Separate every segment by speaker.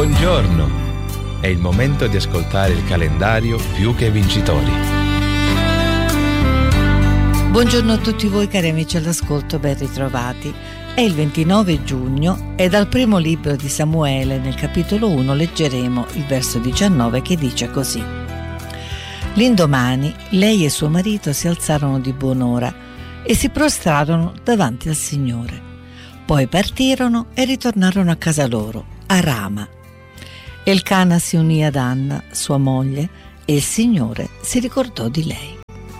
Speaker 1: Buongiorno! È il momento di ascoltare il calendario Più che Vincitori.
Speaker 2: Buongiorno a tutti voi cari amici all'ascolto, ben ritrovati. È il 29 giugno e dal primo libro di Samuele, nel capitolo 1, leggeremo il verso 19 che dice così. L'indomani lei e suo marito si alzarono di buon'ora e si prostrarono davanti al Signore. Poi partirono e ritornarono a casa loro, a Rama. Elcana si unì ad Anna, sua moglie, e il Signore si ricordò di lei.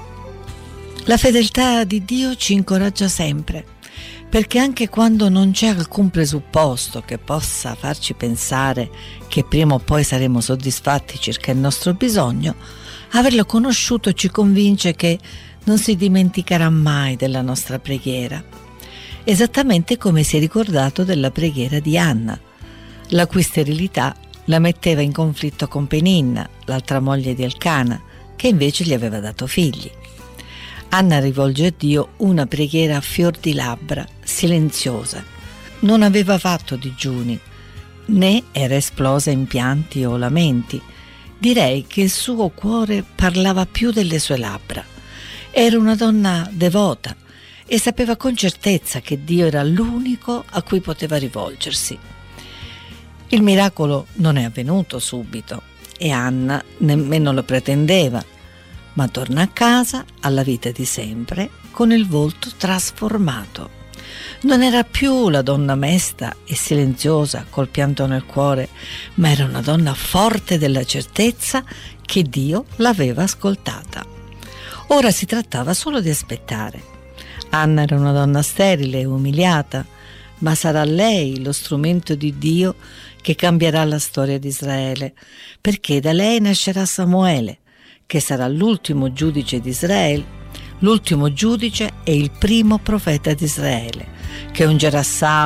Speaker 2: La fedeltà di Dio ci incoraggia sempre, perché anche quando non c'è alcun presupposto che possa farci pensare che prima o poi saremo soddisfatti circa il nostro bisogno, averlo conosciuto ci convince che non si dimenticherà mai della nostra preghiera, esattamente come si è ricordato della preghiera di Anna, la cui sterilità la metteva in conflitto con Peninna, l'altra moglie di Elcana, che invece gli aveva dato figli. Anna rivolge a Dio una preghiera a fior di labbra, silenziosa. Non aveva fatto digiuni, né era esplosa in pianti o lamenti. Direi che il suo cuore parlava più delle sue labbra. Era una donna devota e sapeva con certezza che Dio era l'unico a cui poteva rivolgersi. Il miracolo non è avvenuto subito e Anna nemmeno lo pretendeva, ma torna a casa alla vita di sempre con il volto trasformato. Non era più la donna mesta e silenziosa col pianto nel cuore, ma era una donna forte della certezza che Dio l'aveva ascoltata. Ora si trattava solo di aspettare. Anna era una donna sterile e umiliata, ma sarà lei lo strumento di Dio che cambierà la storia di Israele, perché da lei nascerà Samuele, che sarà l'ultimo giudice di Israele, l'ultimo giudice e il primo profeta di Israele, che ungerà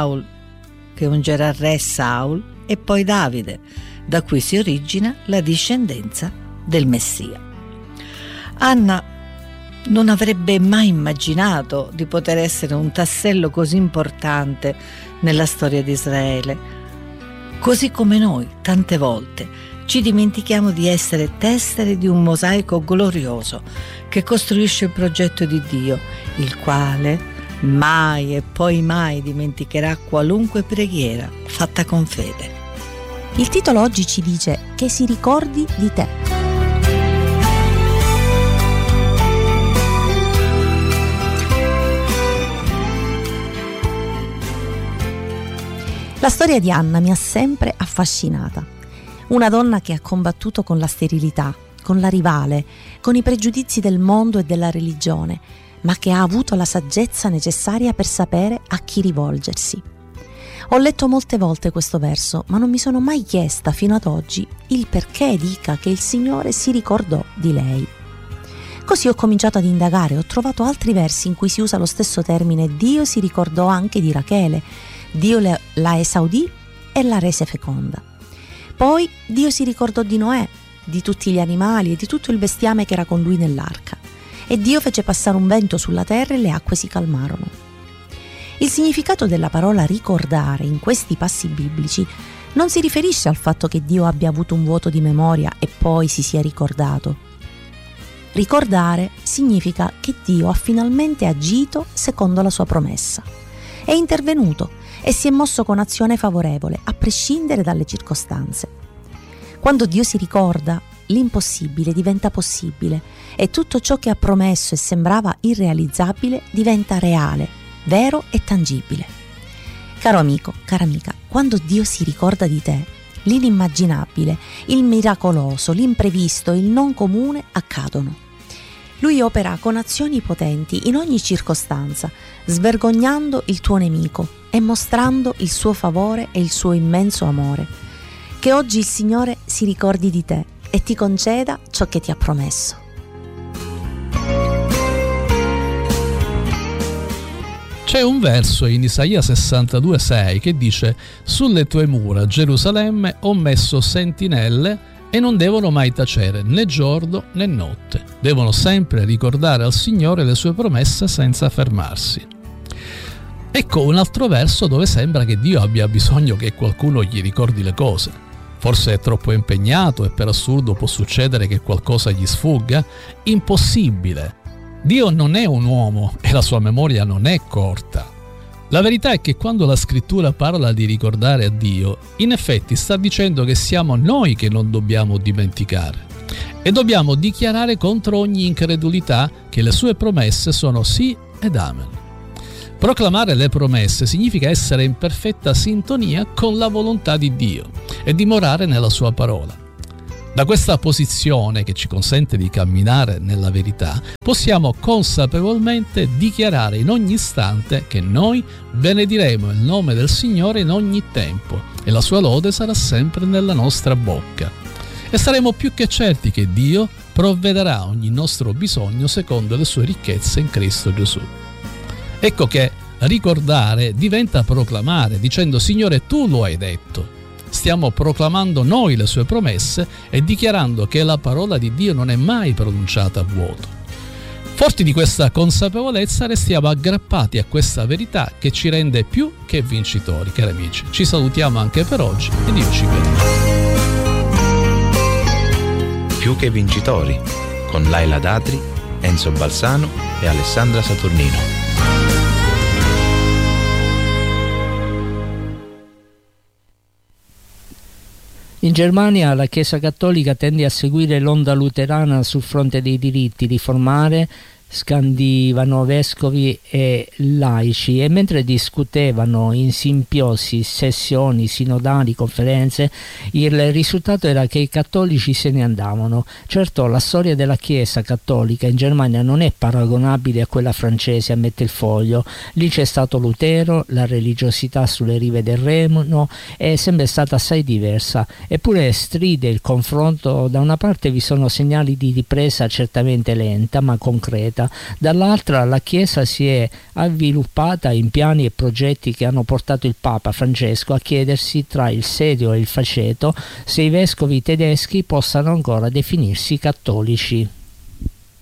Speaker 2: re Saul e poi Davide, da cui si origina la discendenza del Messia. Anna non avrebbe mai immaginato di poter essere un tassello così importante nella storia di Israele, così come noi tante volte ci dimentichiamo di essere tessere di un mosaico glorioso che costruisce il progetto di Dio, il quale mai e poi mai dimenticherà qualunque preghiera fatta con fede.
Speaker 3: Il titolo oggi ci dice che si ricordi di te. La storia di Anna mi ha sempre affascinata. Una donna che ha combattuto con la sterilità, con la rivale, con i pregiudizi del mondo e della religione, ma che ha avuto la saggezza necessaria per sapere a chi rivolgersi. Ho letto molte volte questo verso, ma non mi sono mai chiesta fino ad oggi il perché dica che il Signore si ricordò di lei. Così ho cominciato ad indagare, ho trovato altri versi in cui si usa lo stesso termine Dio si ricordò anche di Rachele, Dio la esaudì e la rese feconda. Poi Dio si ricordò di Noè, di tutti gli animali e di tutto il bestiame che era con lui nell'arca. E Dio fece passare un vento sulla terra e le acque si calmarono. Il significato della parola ricordare in questi passi biblici non si riferisce al fatto che Dio abbia avuto un vuoto di memoria e poi si sia ricordato. Ricordare significa che Dio ha finalmente agito secondo la sua promessa. È intervenuto e si è mosso con azione favorevole, a prescindere dalle circostanze. Quando Dio si ricorda, l'impossibile diventa possibile e tutto ciò che ha promesso e sembrava irrealizzabile diventa reale, vero e tangibile. Caro amico, cara amica, quando Dio si ricorda di te, l'inimmaginabile, il miracoloso, l'imprevisto, il non comune accadono. Lui opera con azioni potenti in ogni circostanza, svergognando il tuo nemico e mostrando il suo favore e il suo immenso amore. Che oggi il Signore si ricordi di te e ti conceda ciò che ti ha promesso.
Speaker 4: C'è un verso in Isaia 62,6 che dice: sulle tue mura, Gerusalemme, ho messo sentinelle e non devono mai tacere né giorno né notte. Devono sempre ricordare al Signore le sue promesse senza fermarsi. Ecco un altro verso dove sembra che Dio abbia bisogno che qualcuno gli ricordi le cose. Forse è troppo impegnato e per assurdo può succedere che qualcosa gli sfugga? Impossibile! Dio non è un uomo e la sua memoria non è corta. La verità è che quando la scrittura parla di ricordare a Dio, in effetti sta dicendo che siamo noi che non dobbiamo dimenticare e dobbiamo dichiarare contro ogni incredulità che le sue promesse sono sì ed amen. Proclamare le promesse significa essere in perfetta sintonia con la volontà di Dio e dimorare nella sua parola. Da questa posizione che ci consente di camminare nella verità, possiamo consapevolmente dichiarare in ogni istante che noi benediremo il nome del Signore in ogni tempo e la sua lode sarà sempre nella nostra bocca. E saremo più che certi che Dio provvederà ogni nostro bisogno secondo le sue ricchezze in Cristo Gesù. Ecco che ricordare diventa proclamare, dicendo: Signore, tu lo hai detto. Stiamo proclamando noi le sue promesse e dichiarando che la parola di Dio non è mai pronunciata a vuoto. Forti di questa consapevolezza restiamo aggrappati a questa verità che ci rende più che vincitori, cari amici. Ci salutiamo anche per oggi e Dio ci benedica.
Speaker 1: Più che vincitori, con Laila Datri, Enzo Balsano e Alessandra Saturnino.
Speaker 5: In Germania la Chiesa Cattolica tende a seguire l'onda luterana sul fronte dei diritti, riformare, scandivano vescovi e laici, e mentre discutevano in simpiosi, sessioni, sinodali, conferenze, il risultato era che i cattolici se ne andavano. Certo, la storia della Chiesa Cattolica in Germania non è paragonabile a quella francese, ammette il Foglio. Lì c'è stato Lutero, la religiosità sulle rive del Reno è sempre stata assai diversa, eppure stride il confronto. Da una parte vi sono segnali di ripresa certamente lenta ma concreta, dall'altra la Chiesa si è avviluppata in piani e progetti che hanno portato il Papa Francesco a chiedersi, tra il serio e il faceto, se i vescovi tedeschi possano ancora definirsi cattolici.